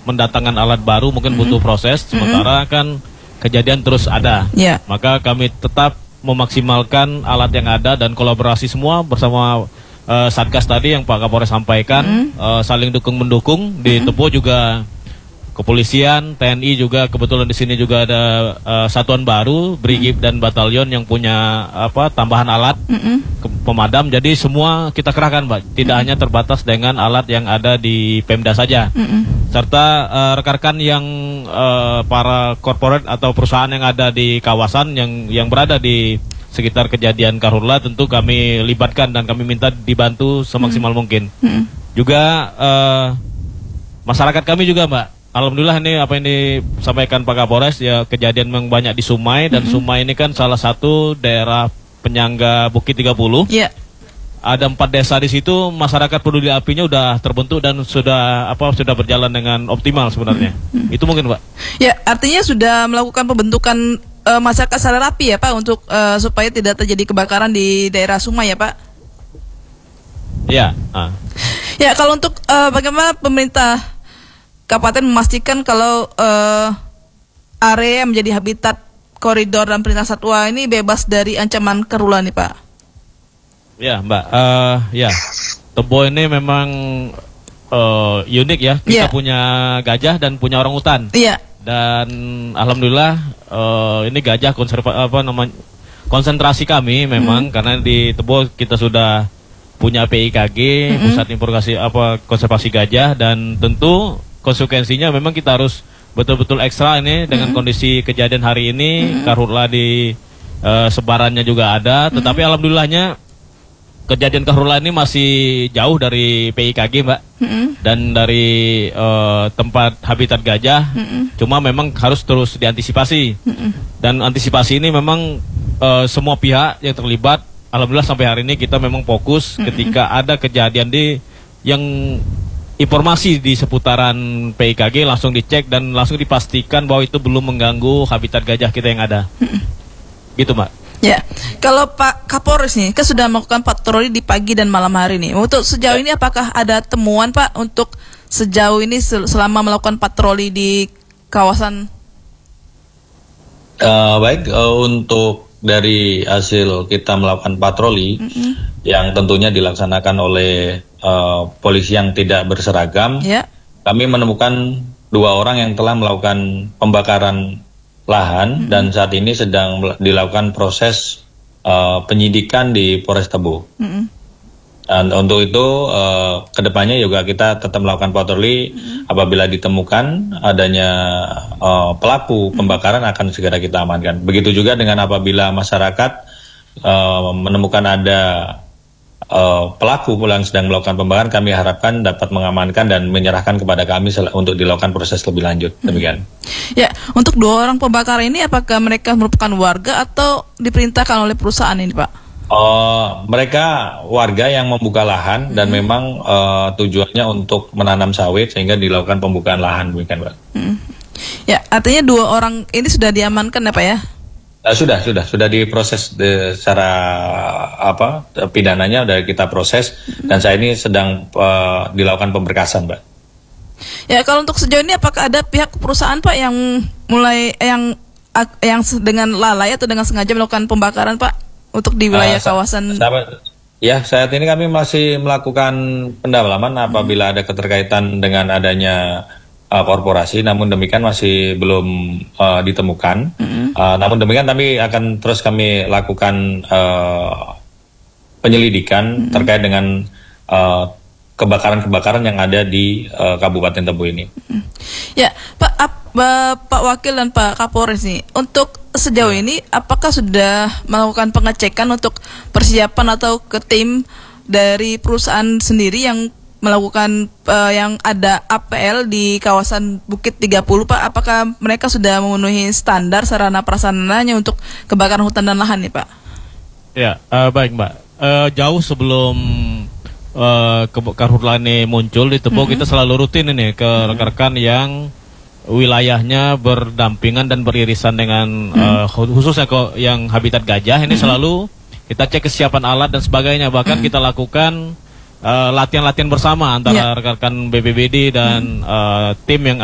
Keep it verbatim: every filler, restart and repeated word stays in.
mendatangkan alat baru mungkin butuh proses, sementara kan kejadian terus ada. Yeah. Maka kami tetap memaksimalkan alat yang ada dan kolaborasi semua bersama uh, Satgas tadi yang Pak Kapolres sampaikan, mm-hmm. uh, saling dukung-mendukung. Di mm-hmm. Tebo juga kepolisian, T N I juga kebetulan di sini juga ada uh, satuan baru, brigif dan batalion yang punya apa tambahan alat mm-hmm. ke, pemadam. Jadi semua kita kerahkan, Pak. Tidak mm-hmm. hanya terbatas dengan alat yang ada di Pemda saja. Mm-hmm. Serta uh, rekan-rekan yang uh, para korporat atau perusahaan yang ada di kawasan yang yang berada di sekitar kejadian Karhutla tentu kami libatkan dan kami minta dibantu semaksimal mm-hmm. mungkin. Mm-hmm. Juga uh, masyarakat kami juga, Mbak. Alhamdulillah ini apa yang disampaikan Pak Kapolres ya, kejadian memang banyak di Sumai dan mm-hmm. Sumai ini kan salah satu daerah penyangga Bukit tiga puluh. Iya. Yeah. Ada empat desa di situ, masyarakat peduli apinya udah terbentuk dan sudah apa sudah berjalan dengan optimal sebenarnya. Mm-hmm. Itu mungkin, Pak. Ya, artinya sudah melakukan pembentukan uh, masyarakat sadar api ya, Pak, untuk uh, supaya tidak terjadi kebakaran di daerah Sumai ya, Pak. Iya. Ah. Ya, kalau untuk uh, bagaimana pemerintah Kabupaten memastikan kalau uh, area yang menjadi habitat koridor dan perintah satwa ini bebas dari ancaman Karhutla nih, Pak? Ya, Mbak. Uh, ya, Tebo ini memang uh, unik ya. Kita yeah. punya gajah dan punya orang hutan. Iya. Yeah. Dan alhamdulillah uh, ini gajah konserva apa namanya konsentrasi kami memang mm. karena di Tebo kita sudah punya P I K G, mm-hmm. Pusat Informasi apa Konservasi Gajah, dan tentu konsekuensinya memang kita harus betul-betul ekstra ini dengan mm-hmm. kondisi kejadian hari ini. Mm-hmm. Karhutla di uh, sebarannya juga ada, tetapi mm-hmm. alhamdulillahnya kejadian Karhutla ini masih jauh dari P I K G, Mbak, mm-hmm. dan dari uh, tempat habitat gajah. Mm-hmm. Cuma memang harus terus diantisipasi, mm-hmm. dan antisipasi ini memang uh, semua pihak yang terlibat. Alhamdulillah sampai hari ini kita memang fokus mm-hmm. ketika ada kejadian di yang informasi di seputaran P I K G langsung dicek dan langsung dipastikan bahwa itu belum mengganggu habitat gajah kita yang ada. Hmm. Gitu, Mbak. Ya, kalau Pak Kapolres nih, kan sudah melakukan patroli di pagi dan malam hari nih. Untuk sejauh ya. ini apakah ada temuan, Pak, untuk sejauh ini sel selama melakukan patroli di kawasan? Uh, baik, uh, untuk dari hasil kita melakukan patroli mm-hmm. yang tentunya dilaksanakan oleh Uh, polisi yang tidak berseragam, yeah. kami menemukan dua orang yang telah melakukan pembakaran lahan mm-hmm. dan saat ini sedang dilakukan proses uh, penyidikan di Polres Tebo. Mm-hmm. Dan untuk itu uh, kedepannya juga kita tetap melakukan patroli. Mm-hmm. Apabila ditemukan adanya uh, pelaku mm-hmm. pembakaran akan segera kita amankan. Begitu juga dengan apabila masyarakat uh, menemukan ada Uh, pelaku yang sedang melakukan pembakaran, kami harapkan dapat mengamankan dan menyerahkan kepada kami untuk dilakukan proses lebih lanjut. Demikian. Hmm. Ya, untuk dua orang pembakar ini apakah mereka merupakan warga atau diperintahkan oleh perusahaan ini, Pak? Uh, mereka warga yang membuka lahan hmm. dan memang uh, tujuannya untuk menanam sawit sehingga dilakukan pembukaan lahan, demikian, Pak. Hmm. Ya, artinya dua orang ini sudah diamankan ya, Pak ya? Uh, sudah, sudah, sudah diproses de, secara apa pidananya sudah kita proses mm-hmm. dan saya ini sedang uh, dilakukan pemberkasan, Mbak. Ya, kalau untuk sejauh ini apakah ada pihak perusahaan, Pak, yang mulai yang yang dengan lalai atau dengan sengaja melakukan pembakaran, Pak, untuk di wilayah uh, kawasan? Sahabat, ya, saat ini kami masih melakukan pendalaman apabila mm-hmm. ada keterkaitan dengan adanya korporasi, namun demikian masih belum uh, ditemukan. Mm-hmm. uh, namun demikian kami akan terus kami lakukan uh, penyelidikan mm-hmm. terkait dengan uh, kebakaran-kebakaran yang ada di uh, Kabupaten Tebo ini. Mm-hmm. Ya, Pak, ap, uh, Pak Wakil dan Pak Kapolres nih, untuk sejauh ini apakah sudah melakukan pengecekan untuk persiapan atau ke tim dari perusahaan sendiri yang melakukan uh, yang ada A P L di kawasan Bukit tiga puluh, Pak? Apakah mereka sudah memenuhi standar sarana prasarananya untuk kebakaran hutan dan lahan nih, Pak? Ya, uh, baik, Mbak. Uh, jauh sebelum uh, Karhutla ini muncul di Tebo, mm-hmm. kita selalu rutin ini ke mm-hmm. rekan-rekan yang wilayahnya berdampingan dan beririsan dengan mm-hmm. uh, khususnya ke yang habitat gajah ini, mm-hmm. selalu kita cek kesiapan alat dan sebagainya. Bahkan mm-hmm. kita lakukan latihan-latihan uh, bersama antara rekan-rekan yeah. B P B D dan hmm. uh, tim yang